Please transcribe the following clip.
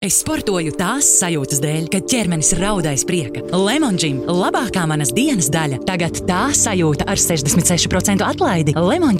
Es sportoju tās sajūtas dēļ, kad ķermenis raudais prieka. Lemon Gym – labākā manas dienas daļa. Tagad tā sajūta ar 66% atlaidi. Lemon